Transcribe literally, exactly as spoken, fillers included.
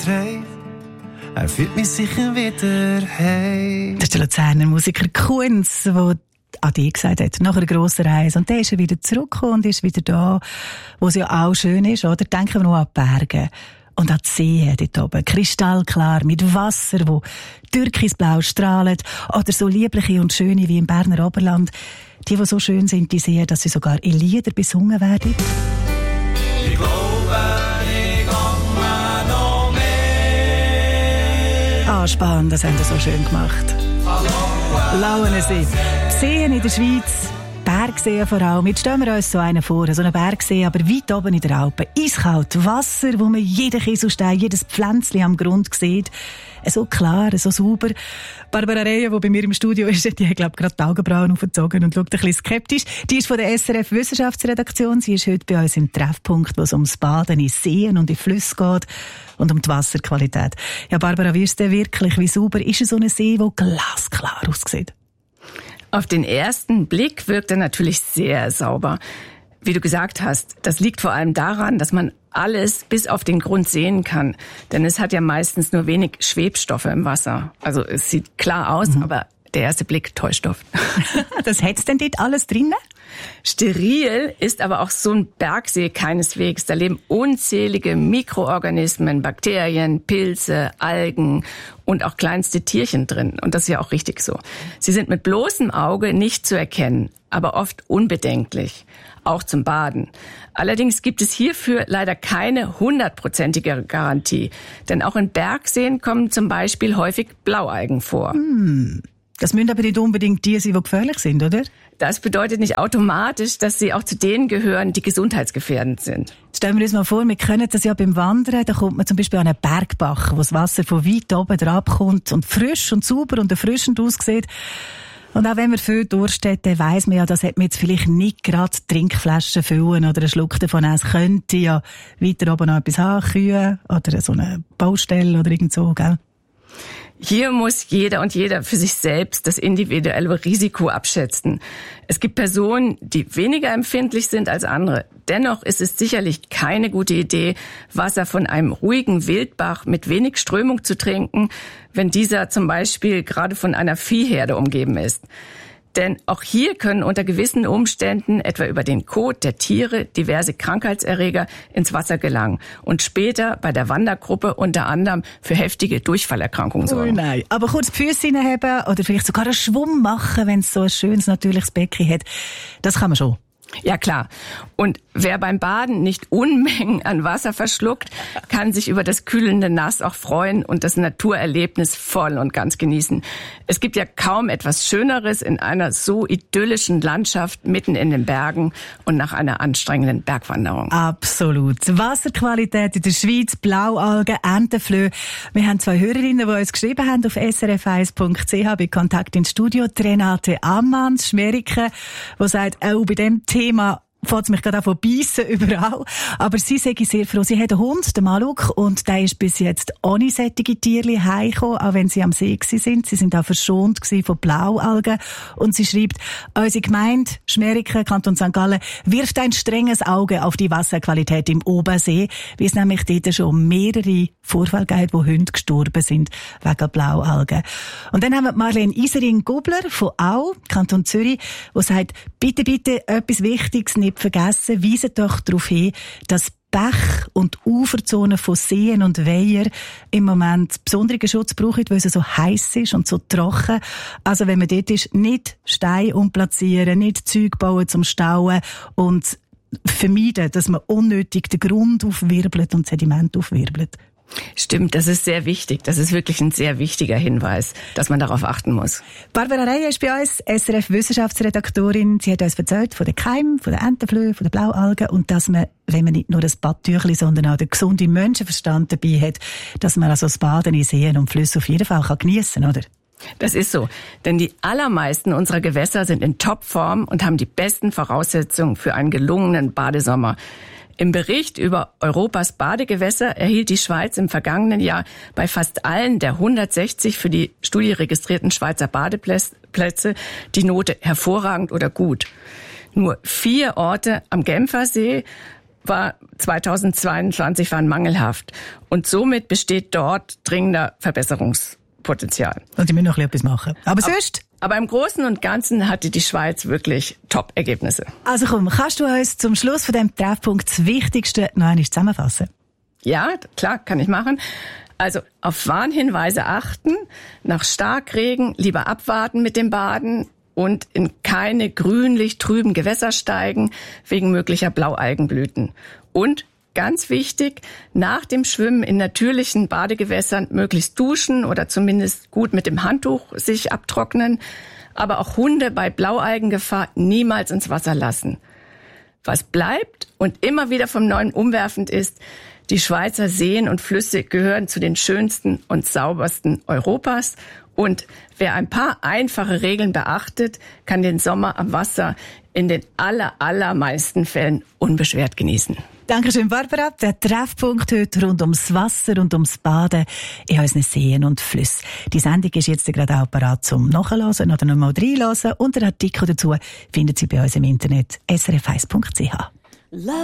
trägt, er führt mich sicher wieder heim. Das ist der Luzerner Musiker Kunz, der an dich gesagt hat, nach einer grossen Reise. Und dann ist er wieder zurückgekommen und ist wieder da, wo es ja auch schön ist, oder? Denken wir noch an die Berge und an die See dort oben. Kristallklar, mit Wasser, wo türkisblau strahlt. Oder so liebliche und schöne wie im Berner Oberland. Die, die so schön sind, die sehen, dass sie sogar in Lieder besungen werden. Ich glaube, ich komme noch mehr. Ah, spannend, das haben sie so schön gemacht. Lauensee. Seen in der Schweiz, Bergseen vor allem. Jetzt stellen wir uns so einen vor, so einen Bergsee, aber weit oben in der Alpen. Eiskalt Wasser, wo man jeden Kieselstein, jedes Pflänzchen am Grund sieht. So klar, so sauber. Barbara Reyer, die bei mir im Studio ist, die hat, glaube ich, gerade die Augenbrauen aufgezogen und schaut ein bisschen skeptisch. Die ist von der S R F Wissenschaftsredaktion. Sie ist heute bei uns im Treffpunkt, wo es ums Baden in Seen und in Flüssen geht und um die Wasserqualität. Ja, Barbara, wie ist der wirklich? Wie sauber ist so ein See, der glasklar aussieht? Auf den ersten Blick wirkt er natürlich sehr sauber. Wie du gesagt hast, das liegt vor allem daran, dass man alles bis auf den Grund sehen kann. Denn es hat ja meistens nur wenig Schwebstoffe im Wasser. Also es sieht klar aus, mhm. aber der erste Blick täuscht oft. Das hätt's denn dort alles drin? Steril ist aber auch so ein Bergsee keineswegs. Da leben unzählige Mikroorganismen, Bakterien, Pilze, Algen und auch kleinste Tierchen drin. Und das ist ja auch richtig so. Sie sind mit bloßem Auge nicht zu erkennen, aber oft unbedenklich. Auch zum Baden. Allerdings gibt es hierfür leider keine hundertprozentige Garantie. Denn auch in Bergseen kommen zum Beispiel häufig Blaualgen vor. Hm. Das müssen aber nicht unbedingt die sein, die gefährlich sind, oder? Das bedeutet nicht automatisch, dass sie auch zu denen gehören, die gesundheitsgefährdend sind. Stellen wir uns mal vor, wir können das ja beim Wandern. Da kommt man zum Beispiel an einen Bergbach, wo das Wasser von weit oben drauf kommt und frisch und sauber und erfrischend aussieht. Und auch wenn man viel Durst hat, dann weiss man ja, das hat man jetzt vielleicht nicht gerade Trinkflaschen füllen oder einen Schluck davon. Es könnte ja weiter oben noch etwas haben, Kühe oder so eine Baustelle oder irgend so, gell? Hier muss jeder und jeder für sich selbst das individuelle Risiko abschätzen. Es gibt Personen, die weniger empfindlich sind als andere. Dennoch ist es sicherlich keine gute Idee, Wasser von einem ruhigen Wildbach mit wenig Strömung zu trinken, wenn dieser zum Beispiel gerade von einer Viehherde umgeben ist. Denn auch hier können unter gewissen Umständen, etwa über den Kot der Tiere, diverse Krankheitserreger ins Wasser gelangen und später bei der Wandergruppe unter anderem für heftige Durchfallerkrankungen sorgen. Oh nein, aber kurz die Füße hineinheben oder vielleicht sogar einen Schwumm machen, wenn es so ein schönes, natürliches Becken hat, das kann man schon. Ja, klar. Und wer beim Baden nicht Unmengen an Wasser verschluckt, kann sich über das kühlende Nass auch freuen und das Naturerlebnis voll und ganz genießen. Es gibt ja kaum etwas Schöneres in einer so idyllischen Landschaft mitten in den Bergen und nach einer anstrengenden Bergwanderung. Absolut. Wasserqualität in der Schweiz, Blaualgen, Entenflöhe. Wir haben zwei Hörerinnen, die uns geschrieben haben auf s r f eins punkt c h bei Kontakt ins Studio. Die Renate Ammann, Schmerike, die sagt, auch bei dem Thema Thema fällt mich gerade an von Beissen überall. Aber sie sagen sehr froh. Sie hat einen Hund, den Maluk, und der ist bis jetzt ohne sättige Tierchen heimgekommen, auch wenn sie am See sind. Sie sind auch verschont von Blaualgen. Und sie schreibt, unsere Gemeinde Schmerike, Kanton Sankt Gallen, wirft ein strenges Auge auf die Wasserqualität im Obersee, wie es nämlich dort schon mehrere Vorfälle gibt, wo Hunde gestorben sind wegen Blaualgen. Und dann haben wir Marlene Isering-Gubler von Au, Kanton Zürich, die sagt, bitte, bitte, etwas Wichtiges nicht vergessen, weisen doch darauf hin, dass Bach und Uferzonen von Seen und Weiher im Moment besonderen Schutz brauchen, weil es so heiß ist und so trocken. Also wenn man dort ist, nicht Steine umplatzieren, nicht Zeug bauen zum Stauen und vermeiden, dass man unnötig den Grund aufwirbelt und Sediment aufwirbelt. Stimmt, das ist sehr wichtig. Das ist wirklich ein sehr wichtiger Hinweis, dass man darauf achten muss. Barbara Reyer ist bei uns, S R F-Wissenschaftsredaktorin. Sie hat uns erzählt von den Keimen, von den Entenflöhen, von den Blaualgen und dass man, wenn man nicht nur das Badtüchli, sondern auch den gesunden Menschenverstand dabei hat, dass man also das Baden in Seen und Flüssen auf jeden Fall geniessen kann, oder? Das ist so, denn die allermeisten unserer Gewässer sind in Topform und haben die besten Voraussetzungen für einen gelungenen Badesommer. Im Bericht über Europas Badegewässer erhielt die Schweiz im vergangenen Jahr bei fast allen der hundertsechzig für die Studie registrierten Schweizer Badeplätze die Note hervorragend oder gut. Nur vier Orte am Genfersee war zweitausendzweiundzwanzig waren mangelhaft. Und somit besteht dort dringender Verbesserungspotenzial. Und die müssen noch etwas machen. Aber sonst? Aber im Großen und Ganzen hatte die Schweiz wirklich Top-Ergebnisse. Also komm, kannst du uns zum Schluss von diesem Treffpunkt das Wichtigste noch einmal zusammenfassen? Ja, klar, kann ich machen. Also auf Warnhinweise achten, nach Starkregen lieber abwarten mit dem Baden und in keine grünlich trüben Gewässer steigen wegen möglicher Blaualgenblüten. Und ganz wichtig, nach dem Schwimmen in natürlichen Badegewässern möglichst duschen oder zumindest gut mit dem Handtuch sich abtrocknen. Aber auch Hunde bei Blaualgengefahr niemals ins Wasser lassen. Was bleibt und immer wieder vom Neuen umwerfend ist, die Schweizer Seen und Flüsse gehören zu den schönsten und saubersten Europas. Und wer ein paar einfache Regeln beachtet, kann den Sommer am Wasser in den aller, allermeisten Fällen unbeschwert genießen. Dankeschön, Barbara. Der Treffpunkt heute rund ums Wasser und ums Baden in unseren Seen und Flüssen. Die Sendung ist jetzt gerade auch parat zum Nachhören oder nochmal reinhören. Und den Artikel dazu finden Sie bei uns im Internet s r f eins punkt c h.